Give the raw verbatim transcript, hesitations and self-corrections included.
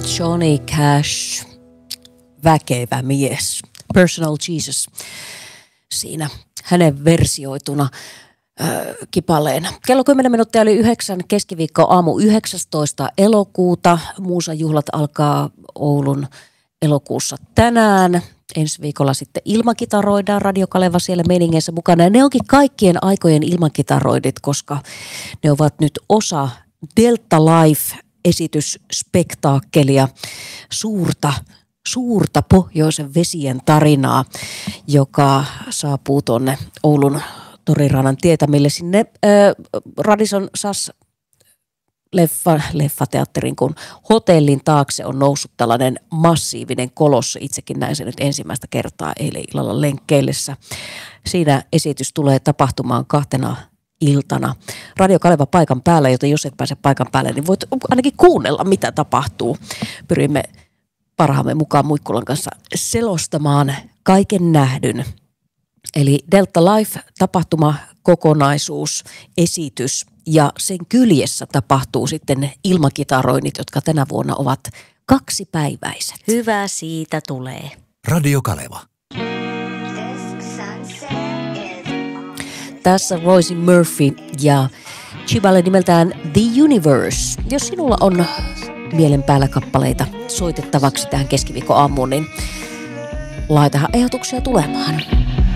Johnny Cash, väkevä mies, Personal Jesus, siinä hänen versioituna äh, kipaleena. Kello kymmenen minuuttia oli yhdeksän, keskiviikko aamu yhdeksästoista elokuuta. Muusan juhlat alkaa Oulun elokuussa tänään. Ensi viikolla sitten ilmakitaroidaan, Radio Kaleva siellä meiningeissä mukana. Ja ne onkin kaikkien aikojen ilmakitaroidit, koska ne ovat nyt osa Delta Life-esitysspektaakkelia, suurta, suurta pohjoisen vesien tarinaa, joka saapuu tuonne Oulun Torirannan tietämille sinne äh, Radisson Sas Leffa, leffateatterin, kun hotellin taakse on noussut tällainen massiivinen kolossi. Itsekin näin sen nyt ensimmäistä kertaa eilen illalla lenkkeillessä. Siinä esitys tulee tapahtumaan kahtena iltana. Radio Kaleva paikan päällä, joten jos et pääse paikan päälle, niin voit ainakin kuunnella, mitä tapahtuu. Pyrimme parhaamme mukaan Muikkulan kanssa selostamaan kaiken nähdyn. Eli Delta Life-tapahtuma, kokonaisuus, esitys ja sen kyljessä tapahtuu sitten ilmakitaroinnit, jotka tänä vuonna ovat kaksipäiväiset. Hyvä siitä tulee. Radio Kaleva. Tässä Roisin Murphy ja Chiballe nimeltään The Universe. Jos sinulla on mielen päällä kappaleita soitettavaksi tähän keskiviikko aamuun, niin laitahan ehdotuksia tulemaan.